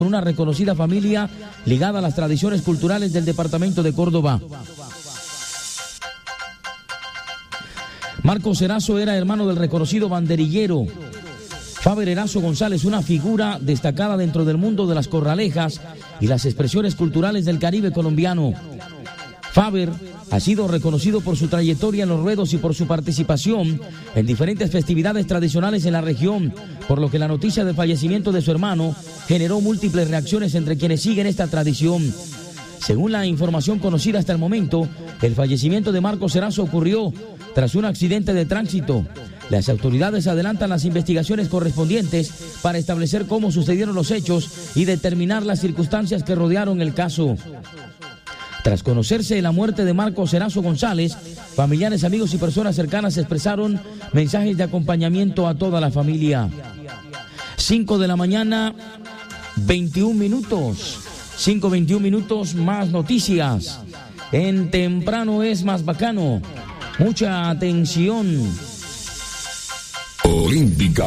una reconocida familia ligada a las tradiciones culturales del departamento de Córdoba. Marcos Erazo era hermano del reconocido banderillero Faber Erazo González, una figura destacada dentro del mundo de las corralejas y las expresiones culturales del Caribe colombiano. Faber ha sido reconocido por su trayectoria en los ruedos y por su participación en diferentes festividades tradicionales en la región, por lo que la noticia del fallecimiento de su hermano generó múltiples reacciones entre quienes siguen esta tradición. Según la información conocida hasta el momento, el fallecimiento de Marcos Erazo ocurrió tras un accidente de tránsito. Las autoridades adelantan las investigaciones correspondientes para establecer cómo sucedieron los hechos y determinar las circunstancias que rodearon el caso. Tras conocerse la muerte de Marcos Erazo González, familiares, amigos y personas cercanas expresaron mensajes de acompañamiento a toda la familia. 5 de la mañana, 21 minutos. 5:21 minutos, más noticias. En Temprano es más bacano. Mucha atención. Olímpica.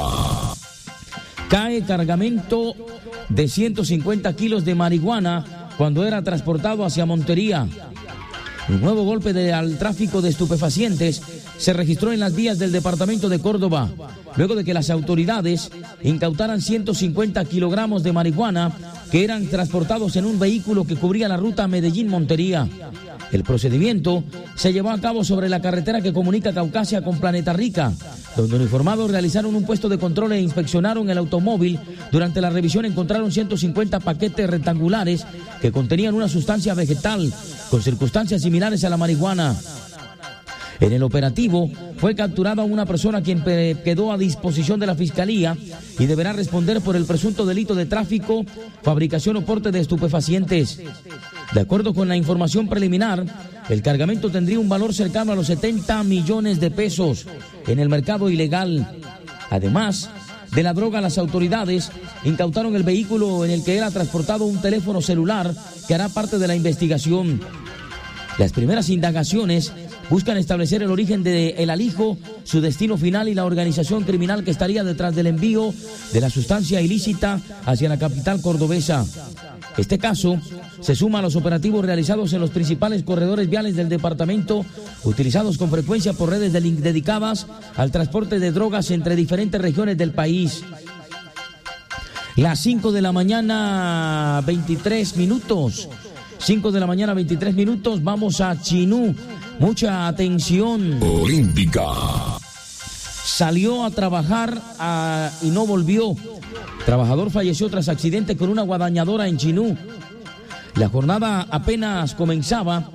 Cae cargamento de 150 kilos de marihuana cuando era transportado hacia Montería. Un nuevo golpe al tráfico de estupefacientes se registró en las vías del departamento de Córdoba, luego de que las autoridades incautaran 150 kilogramos de marihuana que eran transportados en un vehículo que cubría la ruta Medellín-Montería. El procedimiento se llevó a cabo sobre la carretera que comunica Caucasia con Planeta Rica, donde uniformados realizaron un puesto de control e inspeccionaron el automóvil. Durante la revisión encontraron 150 paquetes rectangulares que contenían una sustancia vegetal con circunstancias similares a la marihuana. En el operativo fue capturada una persona quien quedó a disposición de la Fiscalía y deberá responder por el presunto delito de tráfico, fabricación o porte de estupefacientes. De acuerdo con la información preliminar, el cargamento tendría un valor cercano a los 70 millones de pesos en el mercado ilegal. Además de la droga, las autoridades incautaron el vehículo en el que era transportado un teléfono celular que hará parte de la investigación. Las primeras indagaciones buscan establecer el origen del alijo, su destino final y la organización criminal que estaría detrás del envío de la sustancia ilícita hacia la capital cordobesa. Este caso se suma a los operativos realizados en los principales corredores viales del departamento, utilizados con frecuencia por redes dedicadas al transporte de drogas entre diferentes regiones del país. Las 5 de la mañana, 23 minutos. 5 de la mañana, 23 minutos. Vamos a Chinú. Mucha atención. Olímpica. Salió a trabajar y no volvió. Trabajador falleció tras accidente con una guadañadora en Chinú. La jornada apenas comenzaba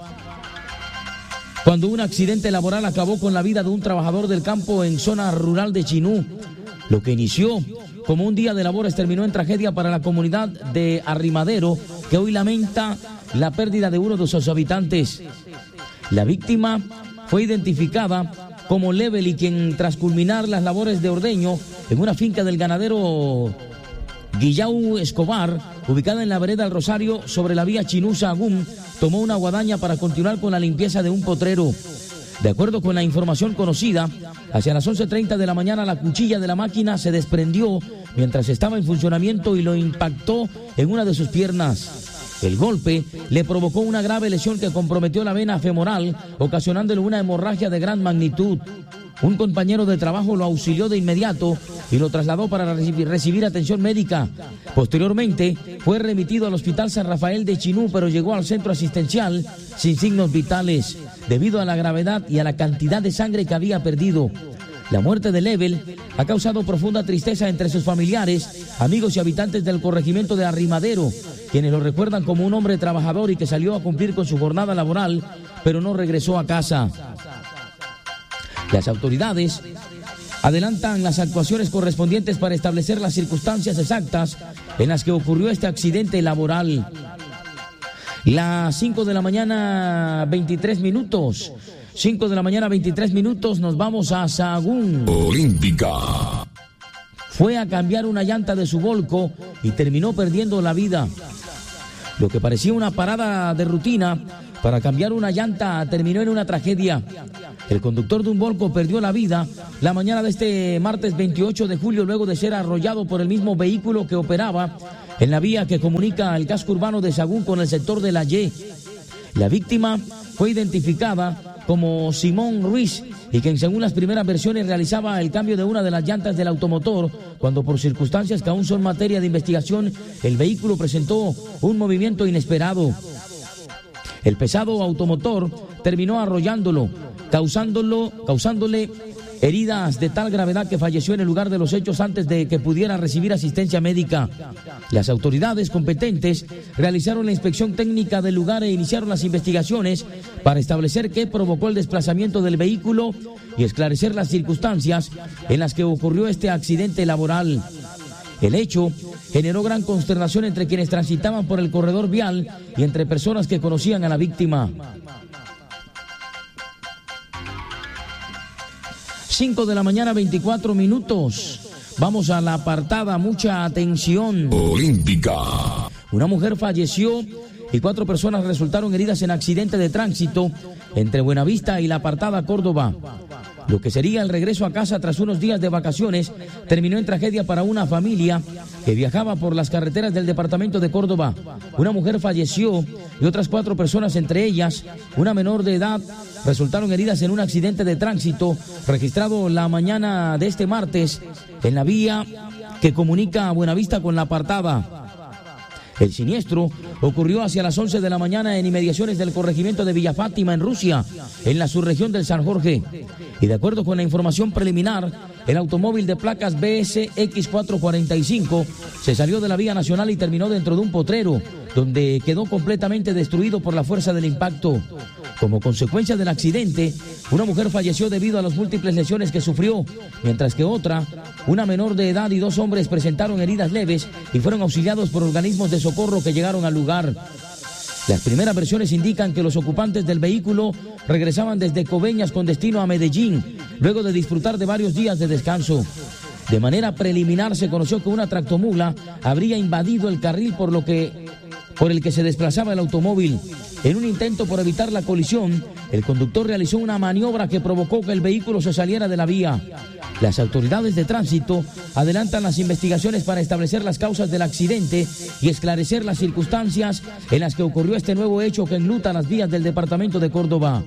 cuando un accidente laboral acabó con la vida de un trabajador del campo en zona rural de Chinú. Lo que inició como un día de labores terminó en tragedia para la comunidad de Arrimadero, que hoy lamenta la pérdida de uno de sus habitantes. La víctima fue identificada como Levely, quien tras culminar las labores de ordeño en una finca del ganadero Guillau Escobar, ubicada en la vereda El Rosario sobre la vía Chinú-Sahagún, tomó una guadaña para continuar con la limpieza de un potrero. De acuerdo con la información conocida, hacia las 11:30 de la mañana la cuchilla de la máquina se desprendió mientras estaba en funcionamiento y lo impactó en una de sus piernas. El golpe le provocó una grave lesión que comprometió la vena femoral, ocasionándole una hemorragia de gran magnitud. Un compañero de trabajo lo auxilió de inmediato y lo trasladó para recibir atención médica. Posteriormente, fue remitido al Hospital San Rafael de Chinú, pero llegó al centro asistencial sin signos vitales, debido a la gravedad y a la cantidad de sangre que había perdido. La muerte de Levely ha causado profunda tristeza entre sus familiares, amigos y habitantes del corregimiento de Arrimadero, quienes lo recuerdan como un hombre trabajador y que salió a cumplir con su jornada laboral, pero no regresó a casa. Las autoridades adelantan las actuaciones correspondientes para establecer las circunstancias exactas en las que ocurrió este accidente laboral. Las 5 de la mañana, 23 minutos. 5 de la mañana, 23 minutos, nos vamos a Sahagún. Olímpica. Fue a cambiar una llanta de su Volco y terminó perdiendo la vida. Lo que parecía una parada de rutina para cambiar una llanta terminó en una tragedia. El conductor de un Volco perdió la vida la mañana de este martes 28 de julio luego de ser arrollado por el mismo vehículo que operaba en la vía que comunica el casco urbano de Sagún con el sector de La Y. La víctima fue identificada como Simón Ruiz y quien según las primeras versiones realizaba el cambio de una de las llantas del automotor cuando por circunstancias que aún son materia de investigación el vehículo presentó un movimiento inesperado. El pesado automotor terminó arrollándolo, causándole heridas de tal gravedad que falleció en el lugar de los hechos antes de que pudiera recibir asistencia médica. Las autoridades competentes realizaron la inspección técnica del lugar e iniciaron las investigaciones para establecer qué provocó el desplazamiento del vehículo y esclarecer las circunstancias en las que ocurrió este accidente laboral. El hecho generó gran consternación entre quienes transitaban por el corredor vial y entre personas que conocían a la víctima. 5 de la mañana, 24 minutos. Vamos a la apartada, mucha atención. Olímpica. Una mujer falleció y 4 personas resultaron heridas en accidente de tránsito entre Buenavista y la apartada Córdoba. Lo que sería el regreso a casa tras unos días de vacaciones terminó en tragedia para una familia que viajaba por las carreteras del departamento de Córdoba. Una mujer falleció y otras 4 personas, entre ellas una menor de edad, resultaron heridas en un accidente de tránsito registrado la mañana de este martes en la vía que comunica a Buenavista con la apartada. El siniestro ocurrió hacia las 11 de la mañana en inmediaciones del corregimiento de Villa Fátima, en Rusia, en la subregión del San Jorge. Y de acuerdo con la información preliminar, el automóvil de placas BSX445 se salió de la vía nacional y terminó dentro de un potrero, donde quedó completamente destruido por la fuerza del impacto. Como consecuencia del accidente, una mujer falleció debido a las múltiples lesiones que sufrió, mientras que otra, una menor de edad y 2 hombres presentaron heridas leves y fueron auxiliados por organismos de socorro que llegaron al lugar. Las primeras versiones indican que los ocupantes del vehículo regresaban desde Coveñas con destino a Medellín, luego de disfrutar de varios días de descanso. De manera preliminar se conoció que una tractomula habría invadido el carril por el que se desplazaba el automóvil. En un intento por evitar la colisión, el conductor realizó una maniobra que provocó que el vehículo se saliera de la vía. Las autoridades de tránsito adelantan las investigaciones para establecer las causas del accidente y esclarecer las circunstancias en las que ocurrió este nuevo hecho que enluta las vías del departamento de Córdoba.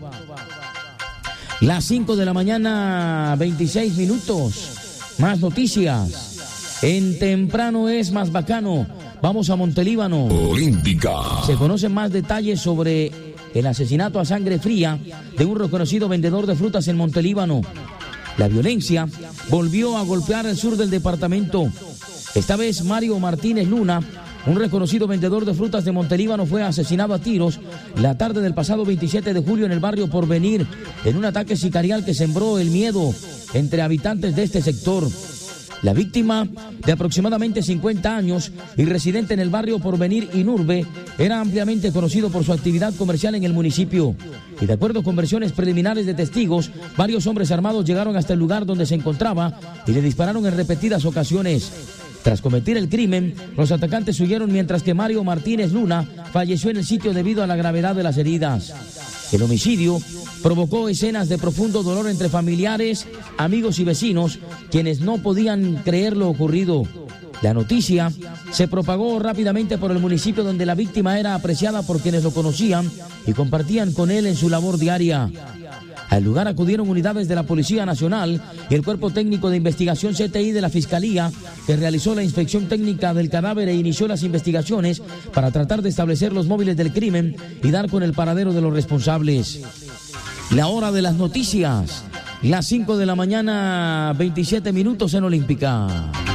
Las 5 de la mañana, 26 minutos. Más noticias. En Temprano es más bacano. Vamos a Montelíbano. Olímpica. Se conocen más detalles sobre el asesinato a sangre fría de un reconocido vendedor de frutas en Montelíbano. La violencia volvió a golpear el sur del departamento. Esta vez Mario Martínez Luna, un reconocido vendedor de frutas de Montelíbano, fue asesinado a tiros la tarde del pasado 27 de julio en el barrio Porvenir, en un ataque sicarial que sembró el miedo entre habitantes de este sector. La víctima, de aproximadamente 50 años y residente en el barrio Porvenir y Nurbe, era ampliamente conocido por su actividad comercial en el municipio. Y de acuerdo con versiones preliminares de testigos, varios hombres armados llegaron hasta el lugar donde se encontraba y le dispararon en repetidas ocasiones. Tras cometer el crimen, los atacantes huyeron mientras que Mario Martínez Luna falleció en el sitio debido a la gravedad de las heridas. El homicidio provocó escenas de profundo dolor entre familiares, amigos y vecinos, quienes no podían creer lo ocurrido. La noticia se propagó rápidamente por el municipio, donde la víctima era apreciada por quienes lo conocían y compartían con él en su labor diaria. Al lugar acudieron unidades de la Policía Nacional y el Cuerpo Técnico de Investigación CTI de la Fiscalía, que realizó la inspección técnica del cadáver e inició las investigaciones para tratar de establecer los móviles del crimen y dar con el paradero de los responsables. La hora de las noticias, las 5 de la mañana, 27 minutos en Olímpica.